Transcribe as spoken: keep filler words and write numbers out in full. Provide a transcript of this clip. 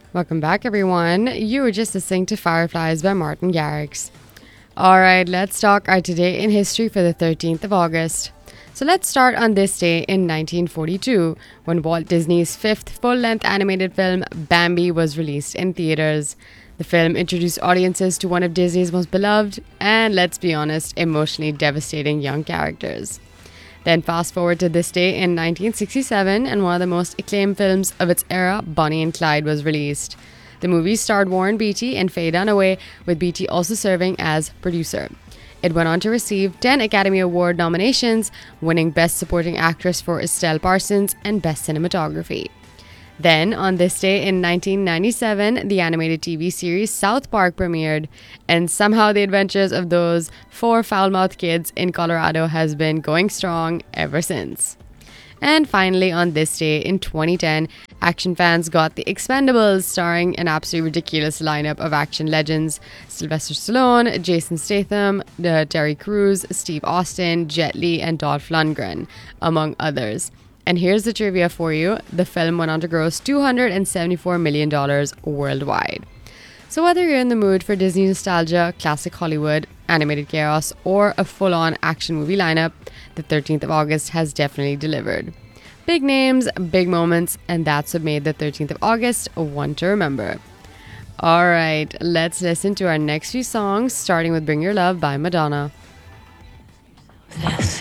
Welcome back, everyone. You were just listening to Fireflies by Martin Garrix. Alright, let's talk our today in history for the thirteenth of August. So let's start on this day in nineteen forty-two, when Walt Disney's fifth full-length animated film, Bambi, was released in theaters. The film introduced audiences to one of Disney's most beloved and, let's be honest, emotionally devastating young characters. Then fast forward to this day in nineteen sixty-seven, and one of the most acclaimed films of its era, Bonnie and Clyde, was released. The movie starred Warren Beatty and Faye Dunaway, with Beatty also serving as producer. It went on to receive ten Academy Award nominations, winning Best Supporting Actress for Estelle Parsons and Best Cinematography. Then, on this day in nineteen ninety-seven, the animated T V series South Park premiered, and somehow the adventures of those four foul-mouthed kids in Colorado has been going strong ever since. And finally, on this day in twenty ten, action fans got The Expendables, starring an absolutely ridiculous lineup of action legends: Sylvester Stallone, Jason Statham, uh, Terry Crews, Steve Austin, Jet Li, and Dolph Lundgren, among others. And here's the trivia for you. The film went on to gross two hundred seventy-four million dollars worldwide. So whether you're in the mood for Disney nostalgia, classic Hollywood, animated chaos, or a full-on action movie lineup, the thirteenth of August has definitely delivered. Big names, big moments, and that's what made the thirteenth of August one to remember. Alright, let's listen to our next few songs, starting with Bring Your Love by Madonna. This